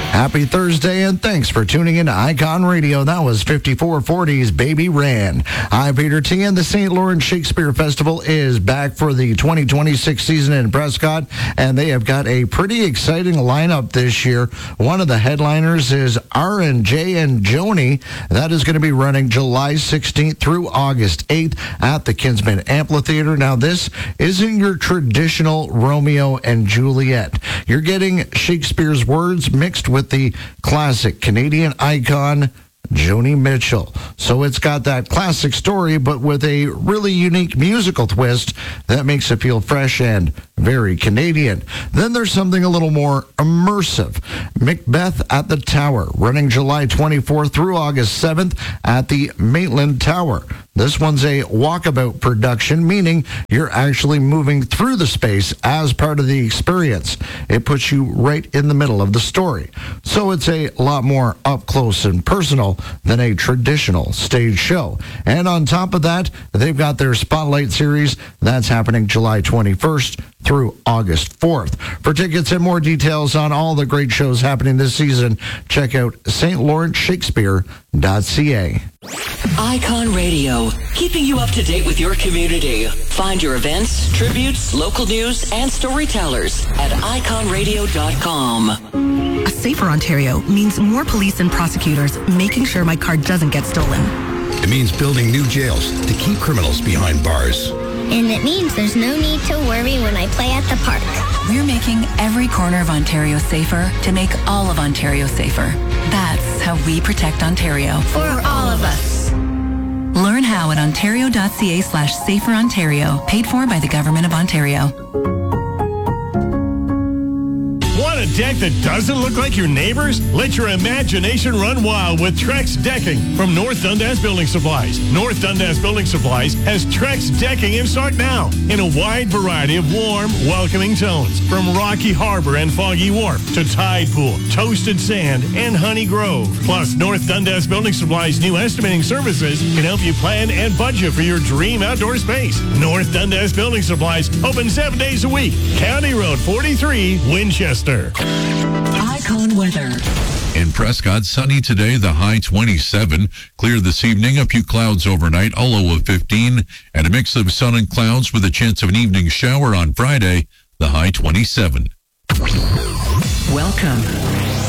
Happy Thursday, and thanks for tuning in to Icon Radio. That was 5440's Baby Ran. I'm Peter T, and the St. Lawrence Shakespeare Festival is back for the 2026 season in Prescott, and they have got a pretty exciting lineup this year. One of the headliners is R&J and Joni. That is going to be running July 16th through August 8th at the Kinsman Amphitheater. Now, this isn't your traditional Romeo and Juliet. You're getting Shakespeare's words mixed with the classic Canadian icon, Joni Mitchell. So it's got that classic story, but with a really unique musical twist that makes it feel fresh and very Canadian. Then there's something a little more immersive. Macbeth at the Tower, running July 24th through August 7th at the Maitland Tower. This one's a walkabout production, meaning you're actually moving through the space as part of the experience. It puts you right in the middle of the story. So it's a lot more up close and personal than a traditional stage show. And on top of that, they've got their Spotlight series. That's happening July 21st through August 4th. For tickets and more details on all the great shows happening this season, check out stlawrenceshakespeare.ca. Icon Radio, keeping you up to date with your community. Find your events, tributes, local news, and storytellers at iconradio.com. A safer Ontario means more police and prosecutors making sure my car doesn't get stolen. It means building new jails to keep criminals behind bars. And it means there's no need to worry when I play at the park. We're making every corner of Ontario safer to make all of Ontario safer. That's how we protect Ontario. For all of us. Learn how at ontario.ca/saferontario, paid for by the Government of Ontario. Want a deck that doesn't look like your neighbor's? Let your imagination run wild with Trex Decking from North Dundas Building Supplies. North Dundas Building Supplies has Trex Decking in stock now in a wide variety of warm, welcoming tones. From Rocky Harbor and Foggy Wharf to Tide Pool, Toasted Sand, and Honey Grove. Plus, North Dundas Building Supplies' new estimating services can help you plan and budget for your dream outdoor space. North Dundas Building Supplies open 7 days a week. County Road 43, Winchester. Icon weather. In Prescott, sunny today, the high 27. Clear this evening, a few clouds overnight, a low of 15. And a mix of sun and clouds with a chance of an evening shower on Friday, the high 27. Welcome